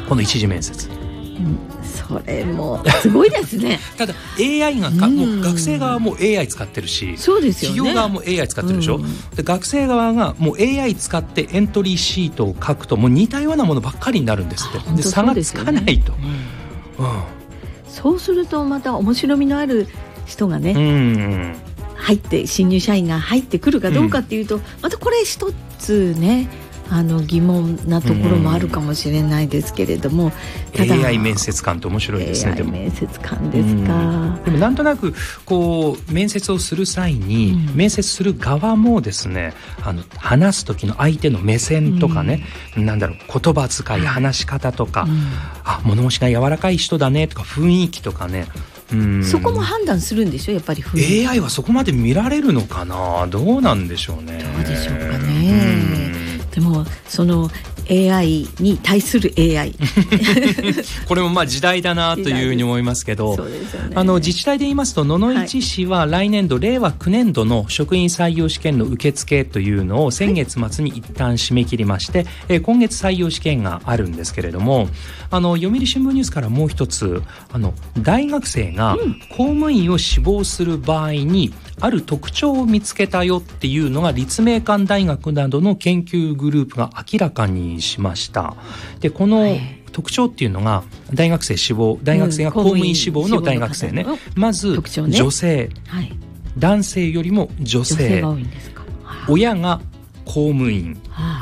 この一次面接。 それもすごいですねただ AI がもう学生側も AI 使ってるし、 そうですよね、 企業側も AI 使ってるでしょ、で学生側がもう AI 使ってエントリーシートを書くともう似たようなものばっかりになるんですって。で差がつかないと、 そうするとまた面白みのある人がね、入って新入社員が入ってくるかどうかっていうと、またこれ一つね疑問なところもあるかもしれないですけれども、ただ AI 面接官って面白いですね。 AI 面接官ですか。 でもなんとなくこう面接をする際に、面接する側もですね話す時の相手の目線とかね、なんだろう言葉遣い、話し方とか、物腰が柔らかい人だねとか雰囲気とかね、 そこも判断するんでしょやっぱり。 AI はそこまで見られるのかな、どうなんでしょうね。 どうでしょうかね。でもその AI に対する AI これもまあ時代だなというふうに思いますけど、 そうですよね、 自治体で言いますと野々市市は来年度、令和9年度の職員採用試験の受付というのを先月末に一旦締め切りまして、今月採用試験があるんですけれども、読売新聞ニュースからもう一つ大学生が公務員を志望する場合にある特徴を見つけたよっていうのが立命館大学などの研究グループが明らかにしました。でこの特徴っていうのが大学生が公務員志望の大学生ね、まず女性、男性よりも女性が多いんですか。親が公務員、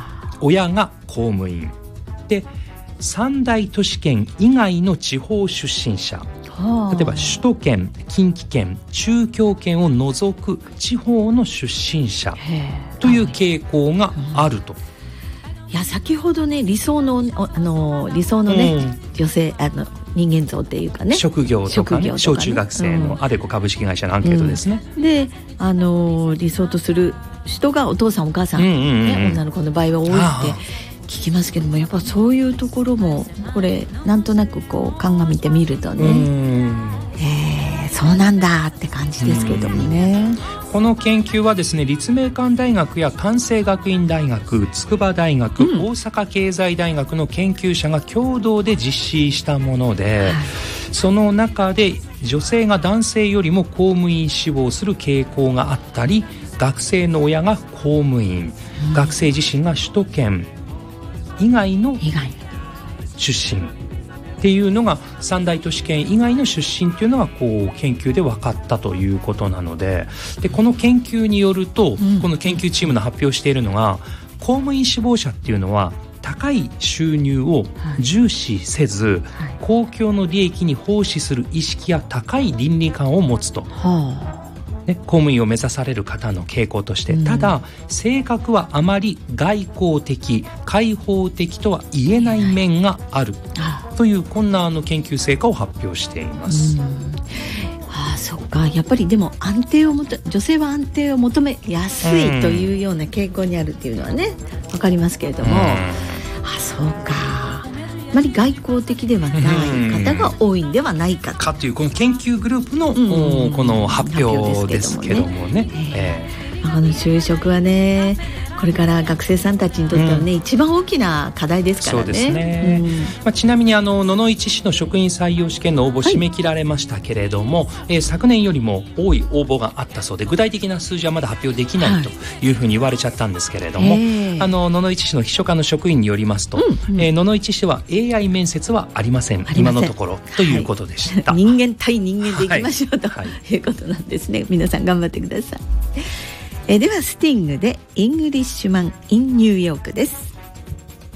で三大都市圏以外の地方出身者、例えば首都圏、近畿圏、中京圏を除く地方の出身者という傾向があると。 いや先ほどね理想のね、女性人間像っていうかね、職業とかね、小中学生のアデコ株式会社のアンケートですね、で理想とする人がお父さんお母さん、女の子の場合は多いって聞きますけども、やっぱそういうところもこれなんとなくこう鑑みてみるとね、そうなんだって感じですけどもね。 この研究はですね立命館大学や関西学院大学、筑波大学、大阪経済大学の研究者が共同で実施したもので、その中で女性が男性よりも公務員志望する傾向があったり、学生の親が公務員、学生自身が首都圏以外の出身っていうのが三大都市圏以外の出身っていうのがこう研究で分かったということなので、この研究によると、この研究チームの発表しているのが、公務員志望者っていうのは高い収入を重視せず、公共の利益に奉仕する意識や高い倫理観を持つと、公務員を目指される方の傾向として、ただ性格はあまり外交的開放的とは言えない面があるという、こんな研究成果を発表しています。 そっか、やっぱりでも女性は安定を求めやすいというような傾向にあるっていうのはね分かりますけれども、そうか、あまり外交的ではない方が多いんではないかというこの研究グループの、この発表ですけどもね。 就職はねこれから学生さんたちにとってはね、一番大きな課題ですからね。そうですね、 ちなみに野々市市の職員採用試験の応募締め切られましたけれども、昨年よりも多い応募があったそうで、具体的な数字はまだ発表できないというふうに言われちゃったんですけれども、野々市市の秘書課の職員によりますと、野々市市は AI 面接はありません今のところということでした。 人間対人間でいきましょう、ということなんですね。皆さん頑張ってください。ではスティングでイングリッシュマン in ニューヨークです。